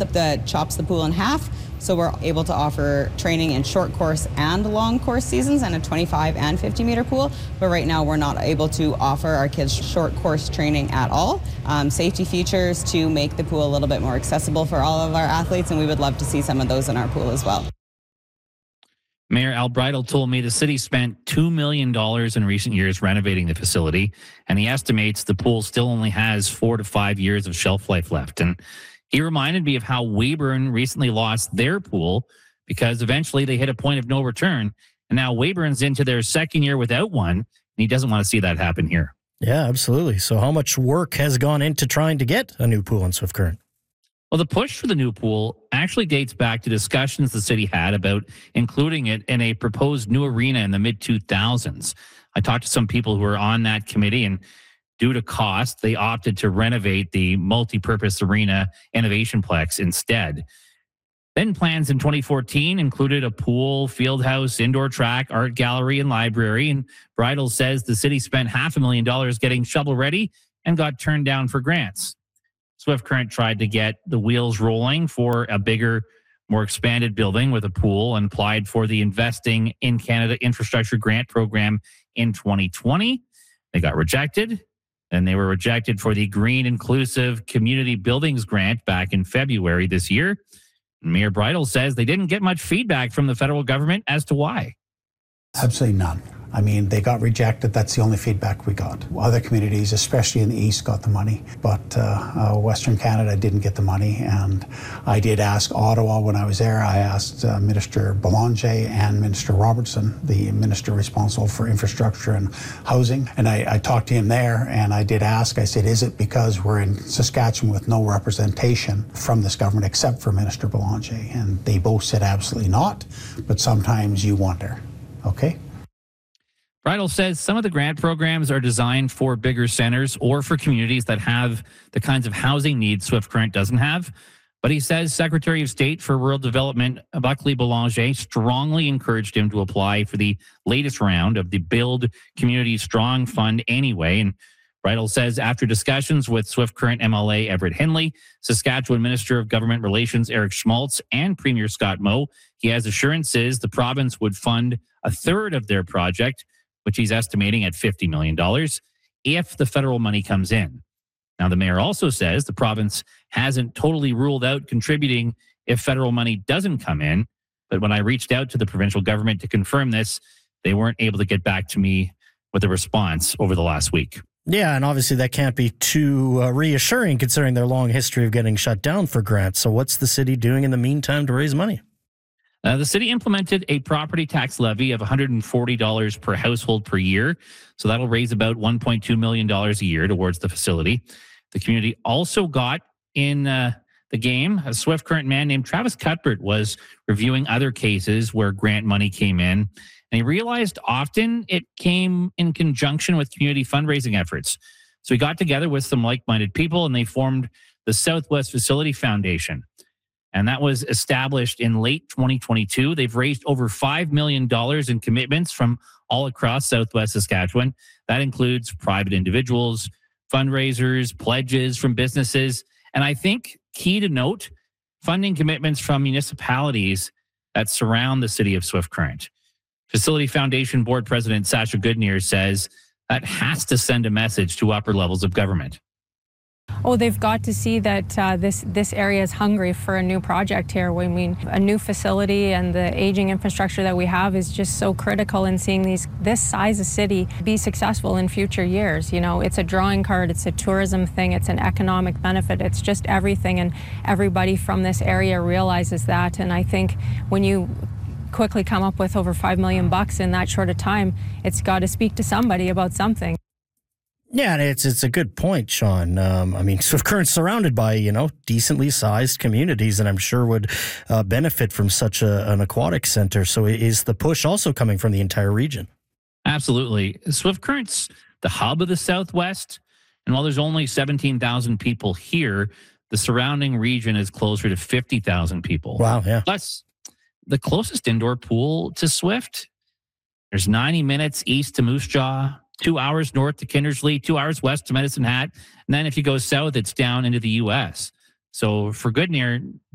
chops the pool in half. So we're able to offer training in short course and long course seasons and a 25 and 50 meter pool. But right now we're not able to offer our kids short course training at all. Safety features to make the pool a little bit more accessible for all of our athletes, and we would love to see some of those in our pool as well. Mayor Al Bridle told me the city spent $2 million in recent years renovating the facility, and he estimates the pool still only has 4 to 5 years of shelf life left. And he reminded me of how Weyburn recently lost their pool because eventually they hit a point of no return, and now Weyburn's into their second year without one, and he doesn't want to see that happen here. Yeah, absolutely. So how much work has gone into trying to get a new pool in Swift Current? Well, the push for the new pool actually dates back to discussions the city had about including it in a proposed new arena in the mid-2000s. I talked to some people who were on that committee, and due to cost, they opted to renovate the multi-purpose arena Innovationplex instead. Then plans in 2014 included a pool, field house, indoor track, art gallery, and library. And Bridle says the city spent $500,000 getting shovel-ready and got turned down for grants. Swift Current tried to get the wheels rolling for a bigger, more expanded building with a pool and applied for the Investing in Canada Infrastructure Grant Program in 2020. They got rejected, and they were rejected for the Green Inclusive Community Buildings Grant back in February this year. Mayor Bridle says they didn't get much feedback from the federal government as to why. Absolutely none. I mean, they got rejected. That's the only feedback we got. Other communities, especially in the east, got the money, but Western Canada didn't get the money. And I did ask Ottawa when I was there. I asked Minister Belanger and Minister Robertson, the minister responsible for infrastructure and housing. And I talked to him there, and I did ask, I said, is it because we're in Saskatchewan with no representation from this government except for Minister Belanger? And they both said absolutely not, but sometimes you wonder, okay? Bridle says some of the grant programs are designed for bigger centers or for communities that have the kinds of housing needs Swift Current doesn't have. But he says Secretary of State for Rural Development, Buckley Belanger, strongly encouraged him to apply for the latest round of the Build Community Strong Fund anyway. And Bridle says after discussions with Swift Current MLA Everett Henley, Saskatchewan Minister of Government Relations Eric Schmaltz, and Premier Scott Moe, he has assurances the province would fund a third of their project, which he's estimating at $50 million, if the federal money comes in. Now, the mayor also says the province hasn't totally ruled out contributing if federal money doesn't come in. But when I reached out to the provincial government to confirm this, they weren't able to get back to me with a response over the last week. Yeah, and obviously that can't be too reassuring considering their long history of getting shut down for grants. So what's the city doing in the meantime to raise money? The city implemented a property tax levy of $140 per household per year. So that'll raise about $1.2 million a year towards the facility. The community also got in the game. A Swift Current man named Travis Cuthbert was reviewing other cases where grant money came in. And he realized often it came in conjunction with community fundraising efforts. So he got together with some like-minded people and they formed the Southwest Facility Foundation. And that was established in late 2022. They've raised over $5 million in commitments from all across Southwest Saskatchewan. That includes private individuals, fundraisers, pledges from businesses. And I think key to note, funding commitments from municipalities that surround the city of Swift Current. Facility Foundation Board President Sasha Goodneer says that has to send a message to upper levels of government. Oh, they've got to see that this area is hungry for a new project here. I mean, a new facility and the aging infrastructure that we have is just so critical in seeing this size of city be successful in future years. You know, it's a drawing card, it's a tourism thing, it's an economic benefit, it's just everything, and everybody from this area realizes that. And I think when you quickly come up with over $5 million in that short of time, it's got to speak to somebody about something. Yeah, and it's a good point, Sean. I mean, Swift Current's surrounded by, decently sized communities, and I'm sure would benefit from such an aquatic center. So is the push also coming from the entire region? Absolutely. Swift Current's the hub of the Southwest, and while there's only 17,000 people here, the surrounding region is closer to 50,000 people. Wow, yeah. Plus, the closest indoor pool to Swift, there's 90 minutes east to Moose Jaw, 2 hours north to Kindersley, 2 hours west to Medicine Hat. And then if you go south, it's down into the U.S. So for Goodneer,